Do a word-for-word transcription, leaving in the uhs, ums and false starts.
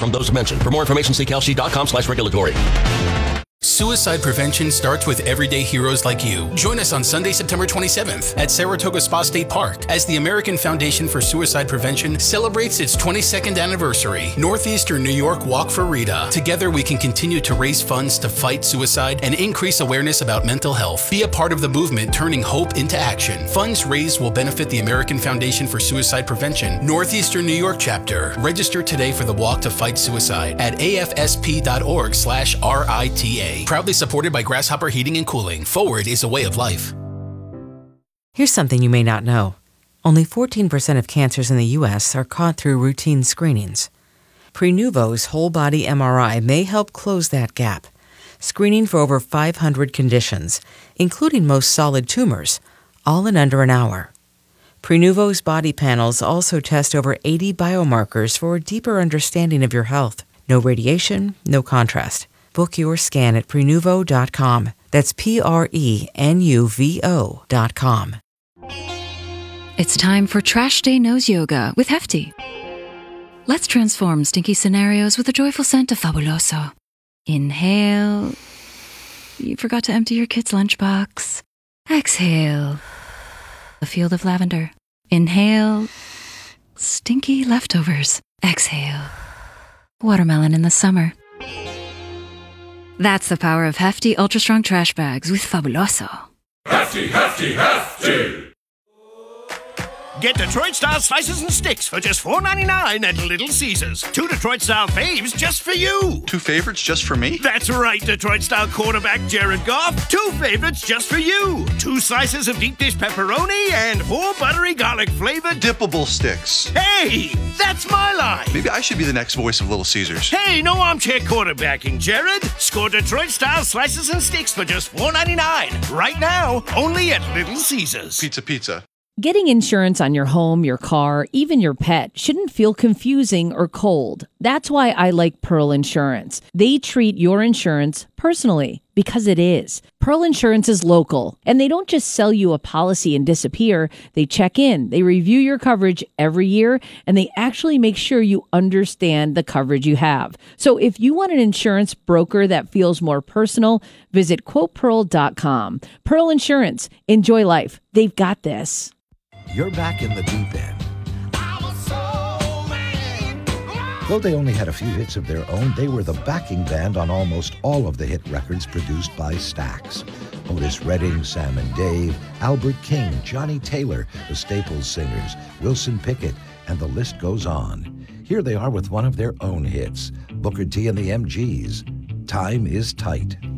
from those mentioned. For more information, see Kalshi.com slash regulatory. Suicide prevention starts with everyday heroes like you. Join us on Sunday, September twenty-seventh at Saratoga Spa State Park as the American Foundation for Suicide Prevention celebrates its twenty-second anniversary. Northeastern New York Walk for Rita. Together we can continue to raise funds to fight suicide and increase awareness about mental health. Be a part of the movement turning hope into action. Funds raised will benefit the American Foundation for Suicide Prevention, Northeastern New York chapter. Register today for the Walk to Fight Suicide at afsp.org slash RITA. Proudly supported by Grasshopper Heating and Cooling. Forward is a way of life. Here's something you may not know. Only fourteen percent of cancers in the U S are caught through routine screenings. Prenuvo's whole-body M R I may help close that gap, screening for over five hundred conditions, including most solid tumors, all in under an hour. Prenuvo's body panels also test over eighty biomarkers for a deeper understanding of your health. No radiation, no contrast. Book your scan at Prenuvo dot com. That's P R E N U V O dot com. It's time for Trash Day Nose Yoga with Hefty. Let's transform stinky scenarios with a joyful scent of Fabuloso. Inhale. You forgot to empty your kid's lunchbox. Exhale. A field of lavender. Inhale. Stinky leftovers. Exhale. Watermelon in the summer. That's the power of Hefty Ultra Strong Trash Bags with Fabuloso. Hefty, hefty, hefty! Get Detroit-style slices and sticks for just four ninety-nine at Little Caesars. Two Detroit-style faves just for you. Two favorites just for me? That's right, Detroit-style quarterback Jared Goff. Two favorites just for you. Two slices of deep dish pepperoni and four buttery garlic-flavored dippable sticks. Hey, that's my line. Maybe I should be the next voice of Little Caesars. Hey, no armchair quarterbacking, Jared. Score Detroit-style slices and sticks for just four ninety-nine. Right now, only at Little Caesars. Pizza, pizza. Getting insurance on your home, your car, even your pet shouldn't feel confusing or cold. That's why I like Pearl Insurance. They treat your insurance personally, because it is. Pearl Insurance is local, and they don't just sell you a policy and disappear. They check in, they review your coverage every year, and they actually make sure you understand the coverage you have. So if you want an insurance broker that feels more personal, visit quote pearl dot com. Pearl Insurance. Enjoy life. They've got this. You're back in the deep end. Though they only had a few hits of their own, they were the backing band on almost all of the hit records produced by Stax. Otis Redding, Sam and Dave, Albert King, Johnny Taylor, the Staples Singers, Wilson Pickett, and the list goes on. Here they are with one of their own hits, Booker T and the M Gs, Time is Tight.